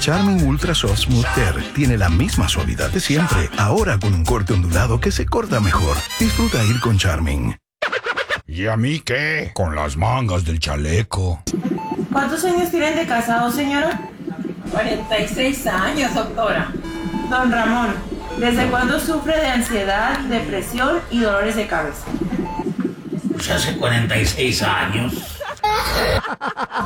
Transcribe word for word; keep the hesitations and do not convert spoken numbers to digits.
Charmin Ultra Soft Smooth Care tiene la misma suavidad de siempre, ahora con un corte ondulado que se corta mejor. Disfruta ir con Charmin. ¿Y a mí qué? Con las mangas del chaleco. ¿Cuántos años tienen de casado, señora? cuarenta y seis años, doctora. Don Ramón, ¿desde cuándo sufre de ansiedad, depresión y dolores de cabeza? Pues hace cuarenta y seis años.